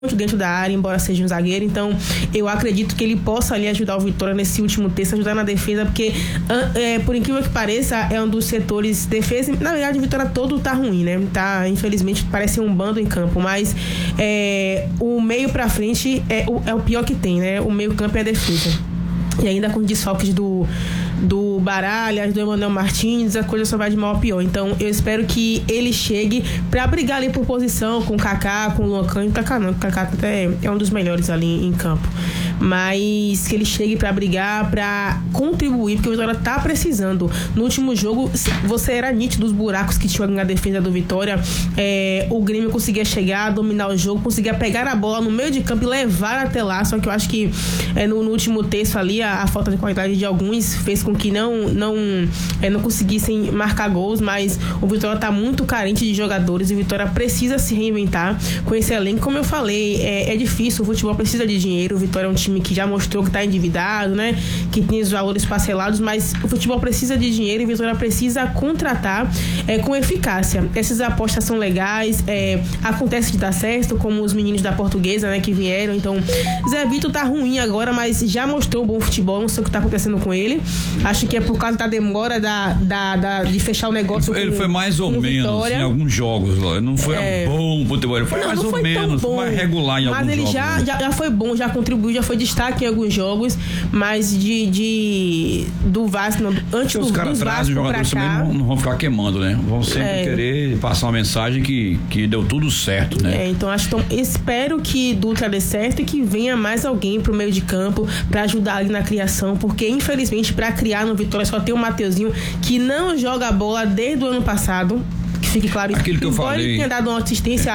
dentro da área, embora seja um zagueiro. Então eu acredito que ele possa ali ajudar o Vitória nesse último terço, ajudar na defesa, porque por incrível que pareça, é um dos setores defesa. Na verdade, o Vitória todo tá ruim, né? Tá, infelizmente, parece um bando em campo, mas o meio pra frente é o pior que tem, né? O meio campo é a defesa. E ainda com desfalques do Baralhas, do Emmanuel Martins, a coisa só vai de mal a pior. Então eu espero que ele chegue pra brigar ali por posição com o Kaká, com o Luan Cândido. Kaká não, o Kaká até é um dos melhores ali em campo, mas que ele chegue pra brigar, pra contribuir, porque o Vitória tá precisando. No último jogo, você era nítido dos buracos que tinha na defesa do Vitória. O Grêmio conseguia chegar, dominar o jogo, conseguia pegar a bola no meio de campo e levar até lá, só que eu acho que no último terço ali, a falta de qualidade de alguns fez com que não conseguissem marcar gols, mas o Vitória está muito carente de jogadores e o Vitória precisa se reinventar com esse elenco. Como eu falei, é difícil, o futebol precisa de dinheiro, o Vitória é um time que já mostrou que está endividado, né? Que tem os valores parcelados, mas o futebol precisa de dinheiro e o Vitória precisa contratar com eficácia. Essas apostas são legais, acontece de dar certo, como os meninos da Portuguesa, né, que vieram. Então, Zé Vitor tá ruim agora, mas já mostrou bom futebol, não sei o que está acontecendo com ele. Acho que é por causa da demora de fechar o negócio. Ele foi mais ou menos Vitória. Em alguns jogos. Não foi bom futebol, ele foi mais ou menos, foi mais regular em alguns jogos. Mas ele já foi bom, já contribuiu, já foi destaque em alguns jogos, mas do Vasco, antes os caras trazem, os jogadores também não vão ficar queimando, né? Vão sempre querer passar uma mensagem que deu tudo certo, né? Então espero que Dutra dê certo e que venha mais alguém pro meio de campo pra ajudar ali na criação, porque infelizmente pra criar no Vitória só tem o Mateuzinho, que não joga a bola desde o ano passado, que fique claro. Aquilo que eu falei. Ele tenha dado uma assistência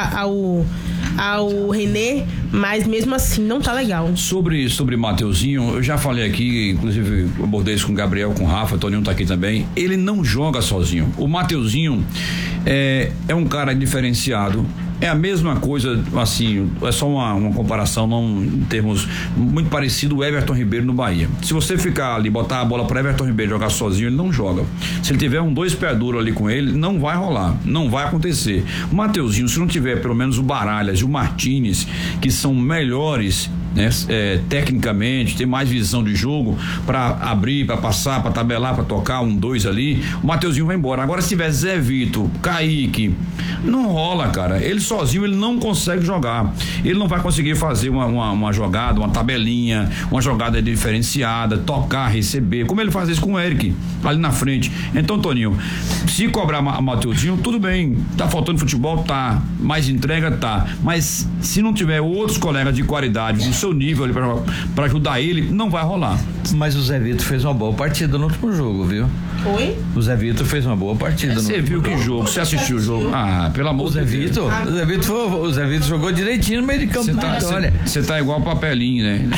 ao René, mas mesmo assim não tá legal. Sobre Mateuzinho, eu já falei aqui, inclusive eu abordei isso com o Gabriel, com o Rafa, o Toninho tá aqui também. Ele não joga sozinho. O Mateuzinho é um cara diferenciado. É a mesma coisa, assim, é só uma comparação, não em termos muito parecido o Everton Ribeiro no Bahia. Se você ficar ali, botar a bola para Everton Ribeiro jogar sozinho, ele não joga. Se ele tiver 2 pés duros ali com ele, não vai rolar, não vai acontecer. O Mateuzinho, se não tiver pelo menos o Baralhas e o Martins, que são melhores, né, tecnicamente, tem mais visão de jogo para abrir, para passar, para tabelar, para tocar 1-2 ali, o Mateuzinho vai embora. Agora se tiver Zé Vitor, Kaique, não rola, cara. Ele sozinho ele não consegue jogar. Ele não vai conseguir fazer uma jogada, uma tabelinha, uma jogada diferenciada, tocar, receber, como ele faz isso com o Eric ali na frente. Então, Toninho, se cobrar Mateuzinho, tudo bem, tá faltando futebol, tá, mais entrega, tá, mas se não tiver outros colegas de qualidade no seu nível ali pra ajudar ele, não vai rolar. Mas o Zé Vitor fez uma boa partida no último jogo, viu? Oi? O Zé Vitor fez uma boa partida. Você viu que jogo? Você assistiu o jogo? Ah, pelo amor de Deus. O Zé Vitor jogou direitinho no meio de campo. Você tá igual papelinho, né?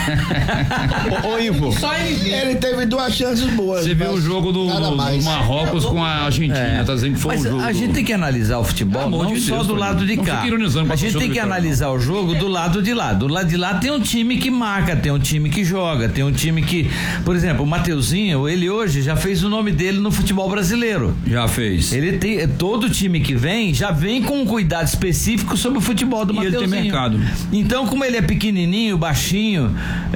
Ô, Ivo, ele teve 2 chances boas. Você viu o jogo do Marrocos com a Argentina, tá dizendo que foi um jogo. A gente tem que analisar o futebol não só do lado de cá. A gente tem que analisar o jogo do lado de lá. Do lado de lá tem um time que marca, tem um time que joga, tem um time que, por exemplo, o Mateuzinho, ele hoje já fez o nome dele no futebol brasileiro. Já fez. Ele tem, todo time que vem, já vem com um cuidado específico sobre o futebol do Mateuzinho. Ele tem mercado. Então, como ele é pequenininho, baixinho,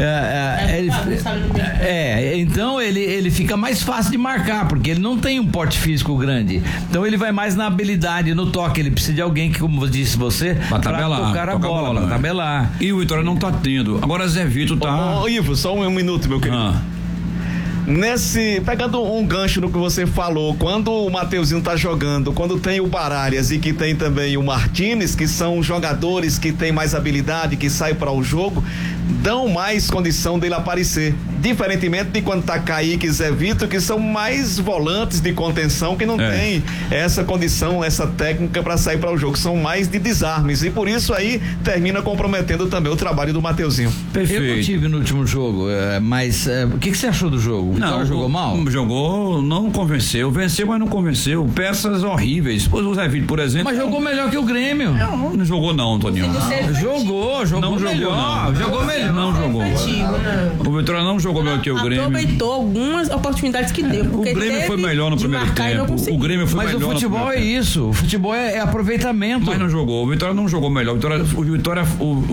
então ele fica mais fácil de marcar, porque ele não tem um porte físico grande. Então ele vai mais na habilidade, no toque. Ele precisa de alguém que, como disse você, pra tocar a bola, pra tabelar. E o Vitória não tá tendo. Agora Zé Vitor tá... Ô, Ivo, só um minuto, meu querido. Pegando um gancho no que você falou, quando o Mateuzinho tá jogando, quando tem o Baralhas e que tem também o Martins, que são jogadores que têm mais habilidade, que saem para o jogo, dão mais condição dele aparecer. Diferentemente de quando tá Kaique e Zé Vitor, que são mais volantes de contenção, que não tem essa condição, essa técnica para sair para o jogo, são mais de desarmes, e por isso aí termina comprometendo também o trabalho do Mateuzinho. Perfeito. Eu não tive no último jogo, mas o que você achou do jogo? Não, jogou mal? Jogou, não convenceu. Venceu, mas não convenceu. Peças horríveis. O Zé Vitor, por exemplo. Mas jogou melhor que o Grêmio. Não jogou não, Toninho. jogou melhor. Jogou melhor. Não jogou. O Vitória não jogou melhor que o Grêmio. Aproveitou algumas oportunidades que deu. O Grêmio foi melhor no primeiro tempo. O Grêmio foi melhor. Mas o futebol é isso. O futebol é aproveitamento. Mas não jogou. O Vitória não jogou melhor. O Vitória